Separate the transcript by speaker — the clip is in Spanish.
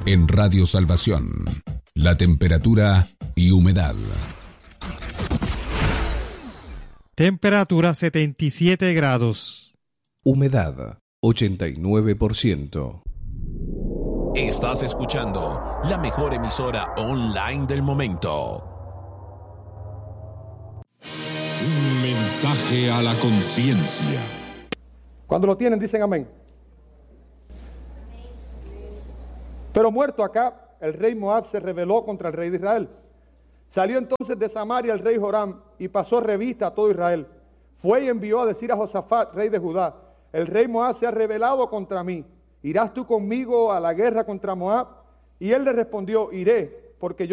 Speaker 1: En Radio Salvación, la temperatura y humedad.
Speaker 2: Temperatura 77 grados.
Speaker 3: Humedad 89%.
Speaker 4: Estás escuchando la mejor emisora online del momento.
Speaker 5: Un mensaje a la conciencia.
Speaker 6: Cuando lo tienen, dicen amén. Pero muerto acá, el rey Moab se rebeló contra el rey de Israel. Salió entonces de Samaria el rey Joram y pasó revista a todo Israel. Fue y envió a decir a Josafat, rey de Judá: el rey Moab se ha rebelado contra mí. ¿Irás tú conmigo a la guerra contra Moab? Y él le respondió: iré, porque yo